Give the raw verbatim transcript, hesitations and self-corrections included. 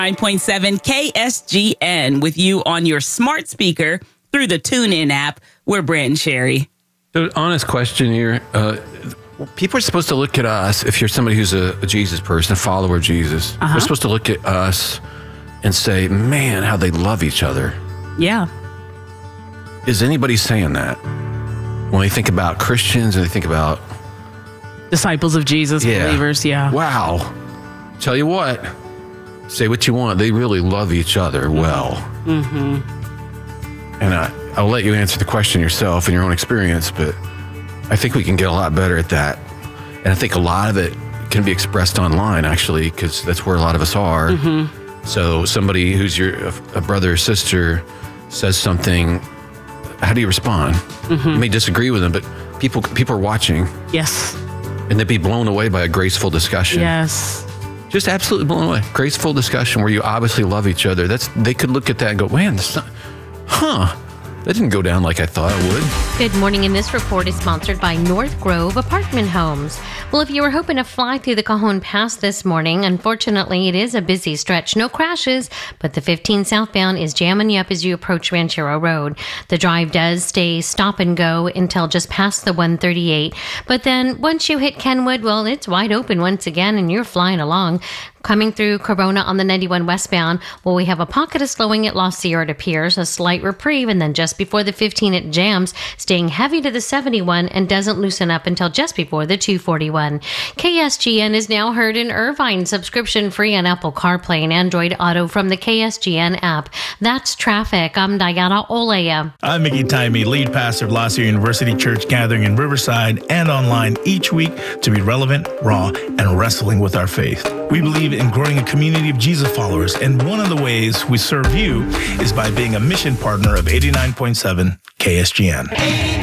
nine point seven K S G N with you on your smart speaker through the TuneIn app. We're Brent and Sherry. So, honest question here. Uh, people are supposed to look at us, if you're somebody who's a, a Jesus person, a follower of Jesus, Uh-huh. they're supposed to look at us and say, man, how they love each other. Yeah. Is anybody saying that? When they think about Christians and they think about... Disciples of Jesus, Yeah. believers, yeah. Wow. Tell you what, say what you want. They really love each other well. Mm-hmm. And I, I'll let you answer the question yourself in your own experience, but I think we can get a lot better at that. And I think a lot of it can be expressed online, actually, because that's where a lot of us are. Mm-hmm. So somebody who's your a brother or sister says something, how do you respond? Mm-hmm. You may disagree with them, but people people are watching. Yes. And they'd be blown away by a graceful discussion. Yes. Just absolutely blown away. Graceful discussion where you obviously love each other. That's they could look at that and go, man, that's not, huh, that didn't go down like I thought it would. Good morning, and this report is sponsored by North Grove Apartment Homes. Well, if you were hoping to fly through the Cajon Pass this morning, unfortunately, it is a busy stretch. No crashes, but the fifteen southbound is jamming you up as you approach Ranchero Road. The drive does stay stop and go until just past the one thirty-eight. But then once you hit Kenwood, well, it's wide open once again, and you're flying along. Coming through Corona on the ninety-one westbound, well, we have a pocket of slowing at La Sierra, it appears, a slight reprieve, and then just before the fifteen, it jams, staying heavy to the seventy-one and doesn't loosen up until just before the two forty-one. K S G N is now heard in Irvine, subscription free on Apple CarPlay and Android Auto from the K S G N app. That's traffic. I'm Diana Olea. I'm Mickey Taimi, lead pastor of La Sierra University Church, gathering in Riverside and online each week to be relevant, raw, and wrestling with our faith. We believe in growing a community of Jesus followers, and one of the ways we serve you is by being a mission partner of eighty-nine point seven K S G N.